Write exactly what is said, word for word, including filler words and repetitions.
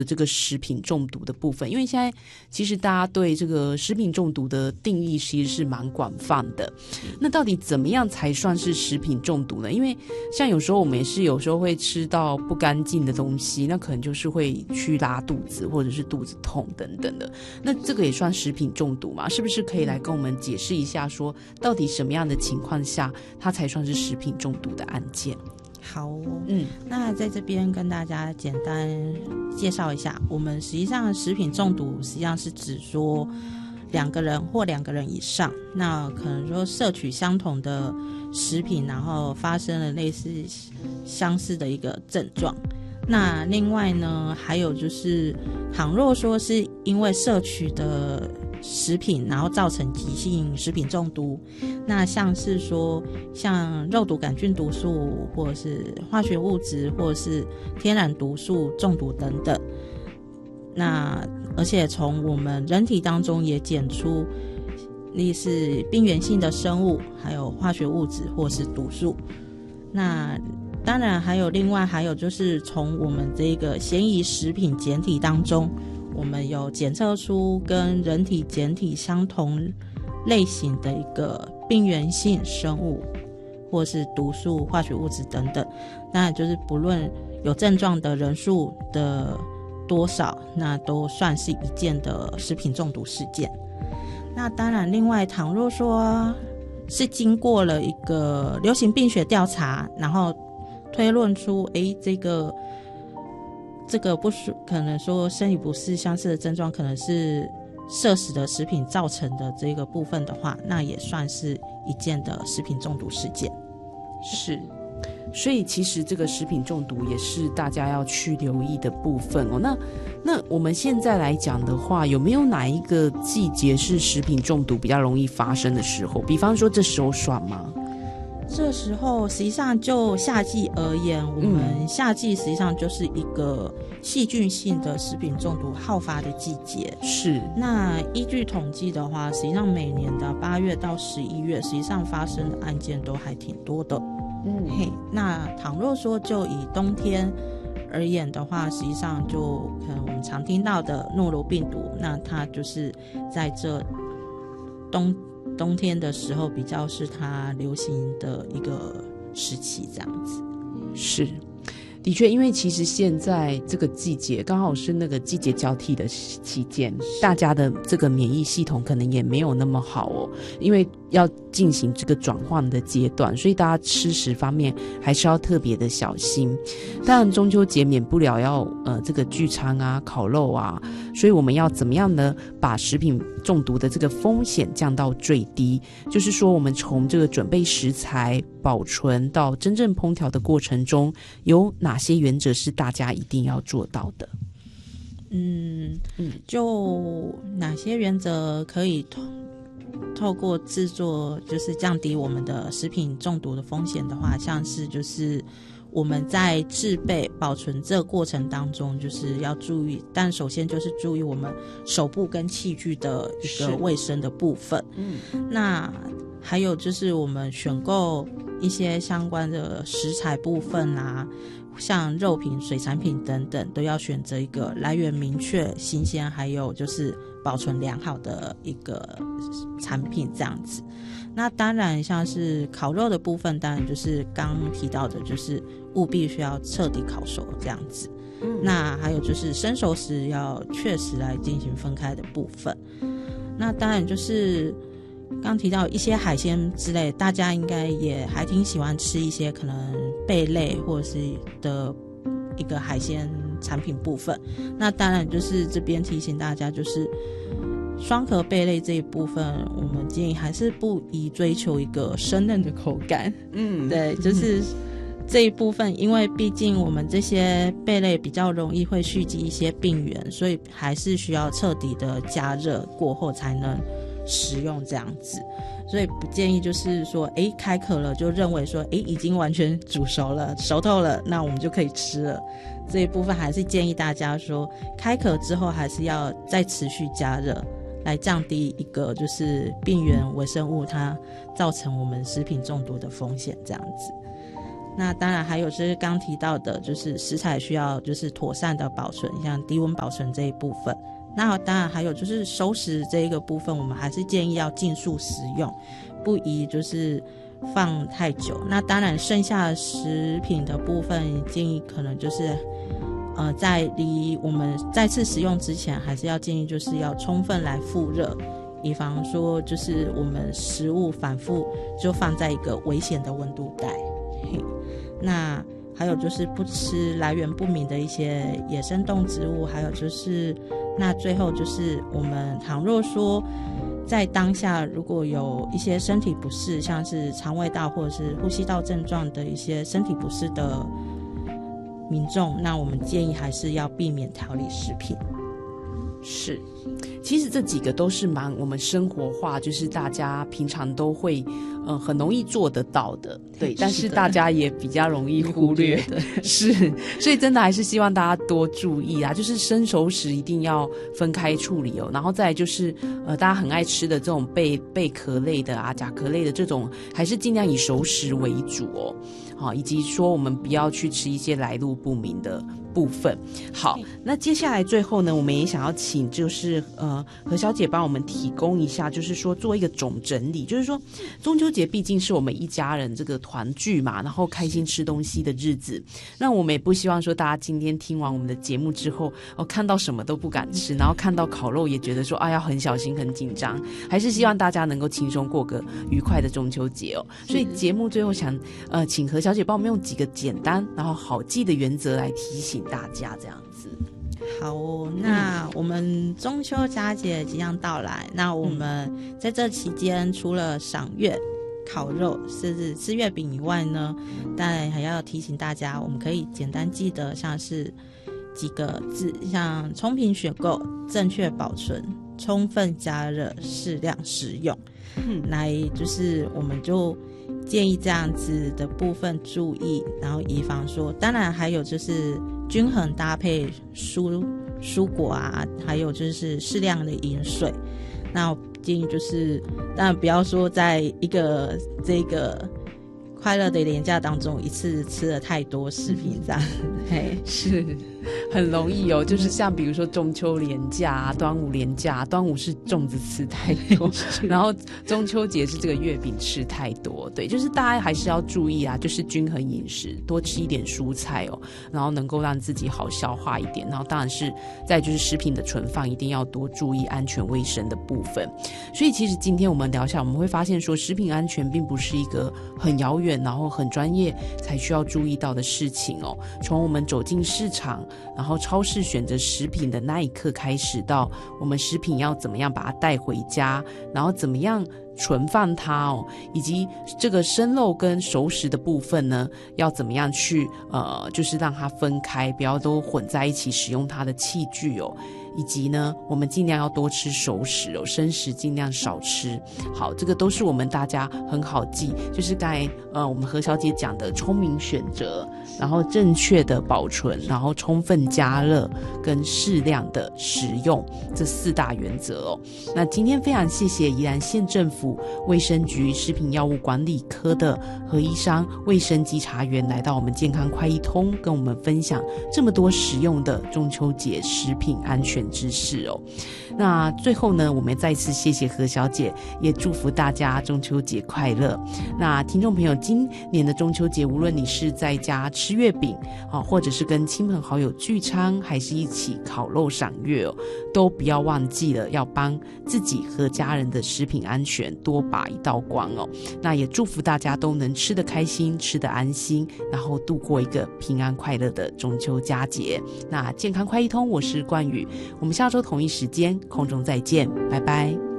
这个食品中毒的部分，因为现在其实大家对这个食品中毒的定义其实是蛮广泛的。那到底怎么样才算是食品中毒呢？因为像有时候我们也是有时候会吃到不干净的东西，那可能就是会去拉肚子或者是肚子痛等等的，那这个也算食品中毒吗？是不是可以来跟我们解释一下说到底什么样的情况下它才算是食品中毒的案件？ 好哦，嗯，那在这边跟大家简单介绍一下，我们实际上食品中毒实际上是指说两个人或两个人以上，那可能说摄取相同的食品，然后发生了类似相似的一个症状。那另外呢，还有就是倘若说是因为摄取的食品然后造成急性食品中毒，那像是说像肉毒杆菌毒素或者是化学物质或者是天然毒素中毒等等，那而且从我们人体当中也检出类似病原性的生物还有化学物质或是毒素。那当然还有另外还有就是从我们这个嫌疑食品检体当中，我们有检测出跟人体检体相同类型的一个病原性生物或是毒素化学物质等等，那就是不论有症状的人数的多少，那都算是一件的食品中毒事件。那当然另外倘若说是经过了一个流行病学调查，然后推论出诶这个这个不舒可能说生理不适相似的症状可能是摄食的食品造成的这个部分的话，那也算是一件的食品中毒事件。 是，所以其实这个食品中毒也是大家要去留意的部分哦。那那我们现在来讲的话，有没有哪一个季节是食品中毒比较容易发生的时候？比方说这时候算吗？ 这时候实际上就夏季而言，我们夏季实际上就是一个细菌性的食品中毒好发的季节。 是， 那依据统计的话，实际上每年的八月到十一月实际上发生的案件都还挺多的。嗯，嘿，那倘若说就以冬天而言的话，实际上就可能我们常听到的诺如病毒，那它就是在这冬冬天的时候比较是它流行的一个时期这样子。 是，的确，因为其实现在这个季节刚好是那个季节交替的期间，大家的这个免疫系统可能也没有那么好哦，因为要进行这个转换的阶段，所以大家吃食方面还是要特别的小心。当然中秋节免不了要呃这个聚餐啊烤肉啊，所以我们要怎么样呢把食品中毒的这个风险降到最低，就是说我们从这个准备食材保存到真正烹调的过程中，有哪些原则是大家一定要做到的？ 嗯嗯，就哪些原则可以透透过制作就是降低我们的食品中毒的风险的话，像是就是我们在制备保存这个过程当中就是要注意，但首先就是注意我们手部跟器具的一个卫生的部分。嗯，那还有就是我们选购一些相关的食材部分啊，像肉品、水产品等等，都要选择一个来源明确、新鲜，还有就是保存良好的一个产品这样子。那当然像是烤肉的部分，当然就是刚提到的就是务必需要彻底烤熟这样子。嗯，那还有就是生熟时要确实来进行分开的部分。那当然就是刚提到一些海鲜之类，大家应该也还挺喜欢吃一些可能贝类或者是的一个海鲜产品部分。那当然就是这边提醒大家，就是双壳贝类这一部分，我们建议还是不宜追求一个生嫩的口感。嗯，对，就是这一部分，因为毕竟我们这些贝类比较容易会蓄积一些病原，所以还是需要彻底的加热过后才能食用这样子。所以不建议就是说诶开壳了就认为说诶已经完全煮熟了熟透了，那我们就可以吃了。这一部分还是建议大家说开壳之后还是要再持续加热，来降低一个就是病原微生物它造成我们食品中毒的风险这样子。 那当然还有就是刚提到的，就是食材需要就是妥善的保存，像低温保存这一部分。那当然还有就是熟食这一个部分，我们还是建议要尽速食用，不宜就是放太久。那当然剩下的食品的部分，建议可能就是呃，在离我们再次食用之前，还是要建议就是要充分来复热，以防说就是我们食物反复就放在一个危险的温度带。那还有就是不吃来源不明的一些野生动植物，还有就是那最后就是我们倘若说在当下如果有一些身体不适，像是肠胃道或者是呼吸道症状的一些身体不适的民众，那我们建议还是要避免调理食品。 是，其实这几个都是蛮我们生活化，就是大家平常都会呃很容易做得到的，对，但是大家也比较容易忽略，是，所以真的还是希望大家多注意啊，就是生熟食一定要分开处理哦，然后再来就是呃大家很爱吃的这种贝贝壳类的啊、甲壳类的这种，还是尽量以熟食为主哦。好，以及说我们不要去吃一些来路不明的部分。好，那接下来最后呢，我们也想要请就是呃何小姐帮我们提供一下，就是说做一个总整理，就是说中秋节毕竟是我们一家人这个团聚嘛，然后开心吃东西的日子，那我们也不希望说大家今天听完我们的节目之后，哦看到什么都不敢吃，然后看到烤肉也觉得说啊要很小心很紧张，还是希望大家能够轻松过个愉快的中秋节哦。所以节目最后想呃请何小姐帮我们用几个简单然后好记的原则来提醒大家，这样子。 好哦，那我们中秋佳节即将到来，那我们在这期间除了赏月、烤肉甚至吃月饼以外呢，当然还要提醒大家，我们可以简单记得像是几个字，像聪明选购、正确保存、充分加热、适量食用，嗯，来就是我们就建议这样子的部分注意，然后以防说，当然还有就是均衡搭配蔬蔬果啊，还有就是适量的饮水。那建议就是，当然不要说在一个这个快乐的连假当中一次吃了太多食品这样，嘿， 是很容易哦，就是像比如说中秋连假啊、端午连假，端午是粽子吃太多，然后中秋节是这个月饼吃太多，对，就是大家还是要注意啊，就是均衡饮食，多吃一点蔬菜哦，然后能够让自己好消化一点，然后当然是再就是食品的存放一定要多注意安全卫生的部分。所以其实今天我们聊下来，我们会发现说食品安全并不是一个很遥远然后很专业才需要注意到的事情哦。从我们走进市场，然后超市选择食品的那一刻开始，到我们食品要怎么样把它带回家，然后怎么样存放它哦，以及这个生肉跟熟食的部分呢，要怎么样去呃，就是让它分开，不要都混在一起使用它的器具哦。以及呢，我们尽量要多吃熟食哦，生食尽量少吃。好，这个都是我们大家很好记，就是刚才呃我们何小姐讲的聪明选择，然后正确的保存，然后充分加热跟适量的食用这四大原则哦。那今天非常谢谢宜兰县政府卫生局食品药物管理科的何医生卫生稽查员来到我们健康快一通，跟我们分享这么多实用的中秋节食品安全知识哦。那最后呢，我们再次谢谢何小姐，也祝福大家中秋节快乐。那听众朋友，今年的中秋节，无论你是在家吃月饼啊，或者是跟亲朋好友聚餐，还是一起烤肉赏月哦，都不要忘记了要帮自己和家人的食品安全多把一道光哦。那也祝福大家都能吃得开心，吃得安心，然后度过一个平安快乐的中秋佳节。那健康快一通，我是冠宇，我们下周同一时间空中再见，拜拜。